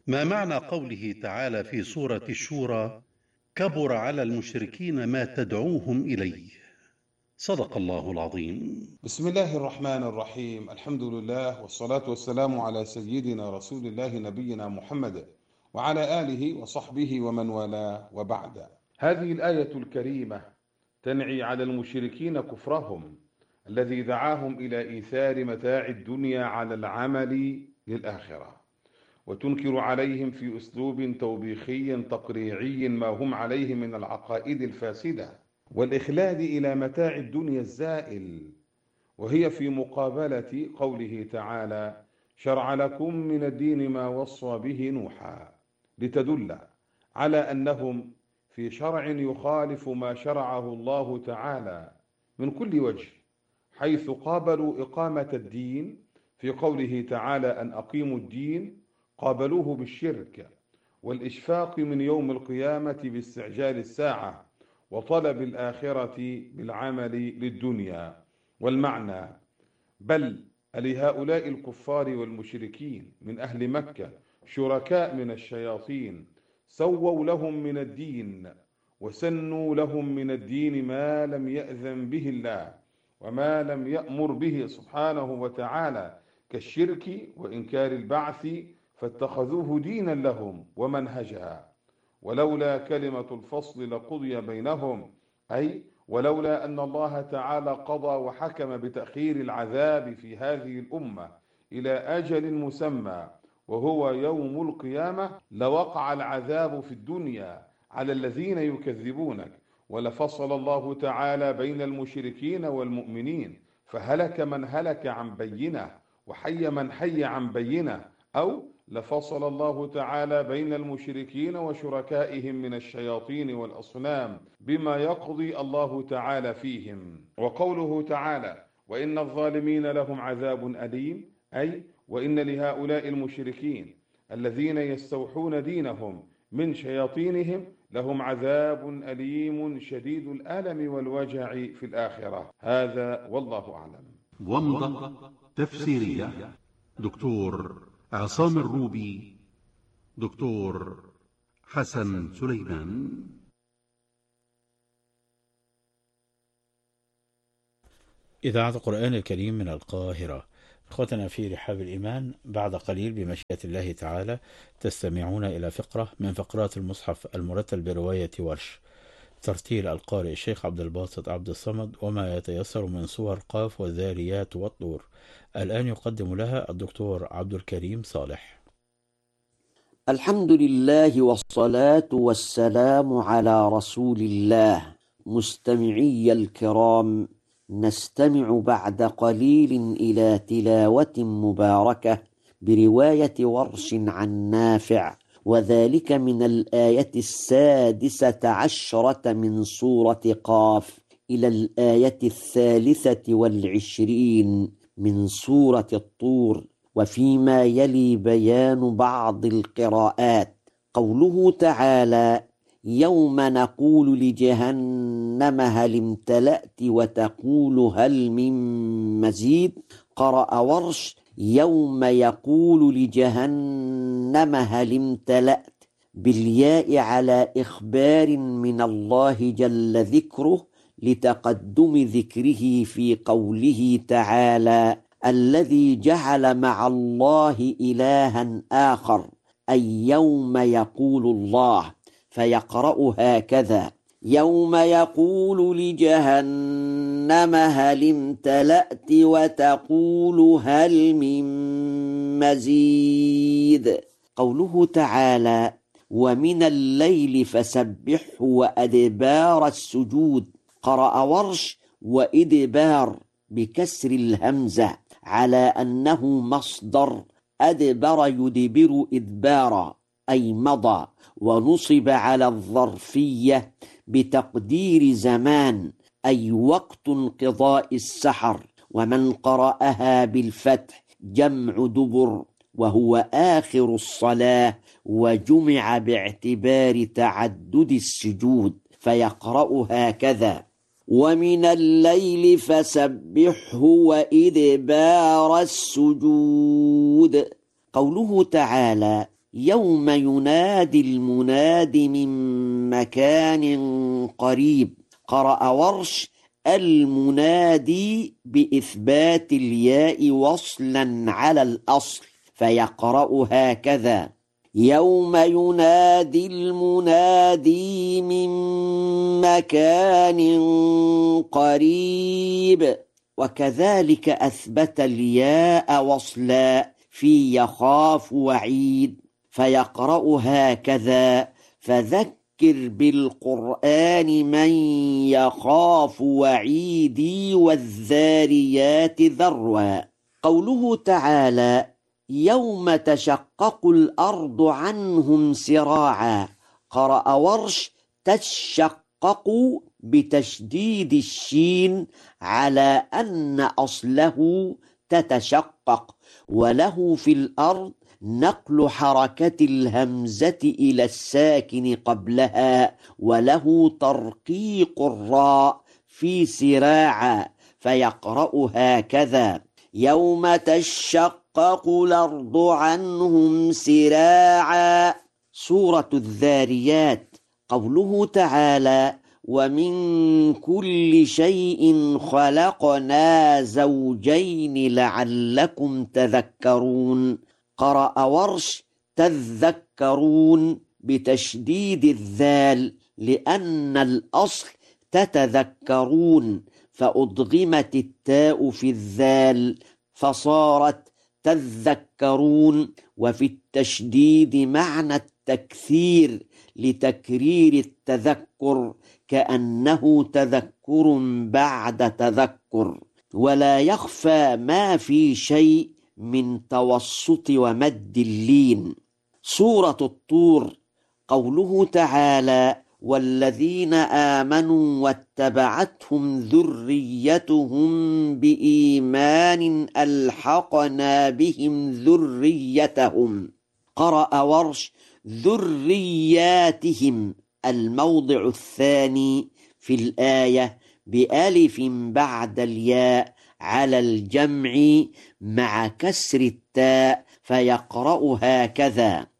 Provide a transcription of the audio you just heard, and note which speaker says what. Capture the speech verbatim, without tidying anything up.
Speaker 1: ما معنى قوله تعالى في سورة الشورى: كبر على المشركين ما تدعوهم إليه؟ صدق الله العظيم.
Speaker 2: بسم الله الرحمن الرحيم. الحمد لله والصلاة والسلام على سيدنا رسول الله نبينا محمد وعلى آله وصحبه ومن والاه، وبعد. هذه الآية الكريمة تنعي على المشركين كفرهم الذي دعاهم إلى إيثار متاع الدنيا على العمل للآخرة، وتنكر عليهم في أسلوب توبيخي تقريعي ما هم عليه من العقائد الفاسدة والإخلاد إلى متاع الدنيا الزائل، وهي في مقابلة قوله تعالى: شرع لكم من الدين ما وصى به نوحا، لتدل على أنهم في شرع يخالف ما شرعه الله تعالى من كل وجه، حيث قابلوا إقامة الدين في قوله تعالى أن أقيموا الدين، قابلوه بالشرك والإشفاق من يوم القيامة باستعجال الساعة وطلب الآخرة بالعمل للدنيا. والمعنى: بل لهؤلاء الكفار والمشركين من أهل مكة شركاء من الشياطين سووا لهم من الدين وسنوا لهم من الدين ما لم يأذن به الله وما لم يأمر به سبحانه وتعالى كالشرك وإنكار البعث، فاتخذوه دينا لهم ومنهجا. ولولا كلمة الفصل لقضي بينهم، أي ولولا أن الله تعالى قضى وحكم بتأخير العذاب في هذه الأمة إلى أجل مسمى وهو يوم القيامة، لوقع العذاب في الدنيا على الذين يكذبونك، ولفصل الله تعالى بين المشركين والمؤمنين، فهلك من هلك عن بينه وحي من حي عن بينه، أو لفصل الله تعالى بين المشركين وشركائهم من الشياطين والأصنام بما يقضي الله تعالى فيهم. وقوله تعالى: وإن الظالمين لهم عذاب أليم، أي وإن لهؤلاء المشركين الذين يستوحون دينهم من شياطينهم لهم عذاب أليم شديد الألم والوجع في الآخرة. هذا والله أعلم.
Speaker 1: ومضة تفسيرية: دكتور عصام الروبي، دكتور حسن سليمان.
Speaker 3: إذاعة القرآن الكريم من القاهرة. إخوتنا في رحاب الإيمان، بعد قليل بمشيئة الله تعالى تستمعون إلى فقرة من فقرات المصحف المرتل برواية ورش، ترتيل القارئ الشيخ عبد الباسط عبد الصمد، وما يتيسر من صور قاف والذاريات والطور. الآن يقدم لها الدكتور عبد الكريم صالح.
Speaker 4: الحمد لله والصلاة والسلام على رسول الله. مستمعي الكرام، نستمع بعد قليل إلى تلاوة مباركة برواية ورش عن نافع، وذلك من الآية السادسة عشرة من سورة قاف إلى الآية الثالثة والعشرين من سورة الطور، وفيما يلي بيان بعض القراءات. قوله تعالى: يوم نقول لجهنم هل امتلأت وتقول هل من مزيد. قرأ ورش: يوم يقول لجهنم هل امتلأت بالياء على إخبار من الله جل ذكره لتقدم ذكره في قوله تعالى: الذي جعل مع الله إلها آخر، أي يوم يقول الله، فيقرأ هكذا: يوم يقول لجهنم هل امتلأت وتقول هل من مزيد. قوله تعالى: ومن الليل فسبحه وأدبار السجود. قرأ ورش: وإدبار بكسر الهمزة على أنه مصدر أدبر يدبر إدبارا، أي مضى، ونصب على الظرفية بتقدير زمان، أي وقت انقضاء السحر. ومن قرأها بالفتح جمع دبر، وهو آخر الصلاة، وجمع باعتبار تعدد السجود، فيقرأ هكذا: ومن الليل فسبحه وإدبار السجود. قوله تعالى: يوم ينادي المناد من مكان قريب. قرأ ورش المنادي بإثبات الياء وصلا على الأصل، فيقرأ هكذا: يوم ينادي المنادي من مكان قريب. وكذلك أثبت الياء وصلا في يخاف وعيد، فيقرأ هكذا: فذكر بالقرآن من يخاف وعيدي والذاريات ذروا. قوله تعالى: يوم تشقق الأرض عنهم سراعا. قرأ ورش: تشقق بتشديد الشين على أن أصله تتشقق، وله في الأرض نقل حركة الهمزة إلى الساكن قبلها، وله ترقيق الراء في سراعا، فيقرأ هكذا: يوم تشقق الأرض عنهم سراعا. سورة الذاريات. قوله تعالى: ومن كل شيء خلقنا زوجين لعلكم تذكرون. قرأ ورش: تذكرون بتشديد الذال، لأن الأصل تتذكرون، فأضغمت التاء في الذال فصارت تذكرون. وفي التشديد معنى التكثير لتكرير التذكر، كأنه تذكر بعد تذكر. ولا يخفى ما في شيء من توسط ومد اللين. سورة الطور. قوله تعالى: والذين آمنوا واتبعتهم ذريتهم بإيمان ألحقنا بهم ذريتهم. قرأ ورش: ذرياتهم، الموضع الثاني في الآية بألف بعد الياء على الجمع مع كسر التاء، فيقرأ هكذا: